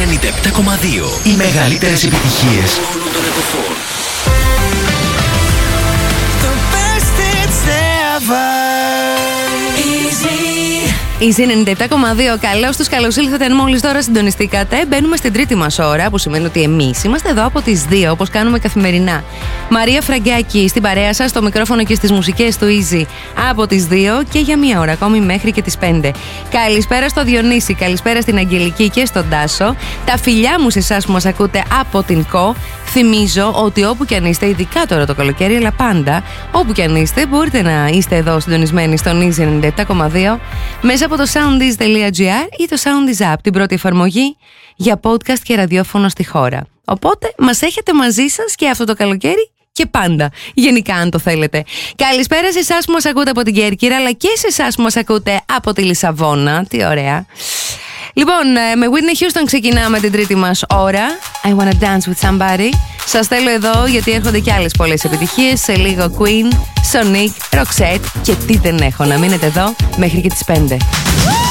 97,2. Οι μεγαλύτερες επιτυχίες όλων των εποχών. Easy 97,2. Καλώς τους, καλώς ήλθατε. Αν μόλις τώρα συντονιστήκατε, μπαίνουμε στην τρίτη μας ώρα, που σημαίνει ότι εμείς είμαστε εδώ από τις 2, όπως κάνουμε καθημερινά. Μαρία Φραγκάκη στην παρέα σας, στο μικρόφωνο και στις μουσικές του Easy από τις 2 και για μία ώρα ακόμη μέχρι και τις 5. Καλησπέρα στο Διονύση, καλησπέρα στην Αγγελική και στον Τάσο. Τα φιλιά μου σε εσάς που μας ακούτε από την ΚΟ. Θυμίζω ότι όπου κι αν είστε, ειδικά τώρα το καλοκαίρι, αλλά πάντα όπου κι αν είστε, μπορείτε να είστε εδώ συντονισμένοι στον Easy 97,2 μέσα από το soundease.gr ή το Soundease App, την πρώτη εφαρμογή για podcast και ραδιόφωνο στη χώρα. Οπότε μας έχετε μαζί σας και αυτό το καλοκαίρι και πάντα, γενικά αν το θέλετε. Καλησπέρα σε εσάς που μας ακούτε από την Κέρκυρα, αλλά και σε εσάς που μας ακούτε από τη Λισαβόνα. Τι ωραία. Λοιπόν, με Whitney Houston ξεκινάμε την τρίτη μας ώρα. I wanna dance with somebody. Σας θέλω εδώ γιατί έρχονται και άλλες πολλές επιτυχίες. Σε λίγο Queen, Sonic, Roxette και τι δεν έχω. Να μείνετε εδώ μέχρι και τις 5.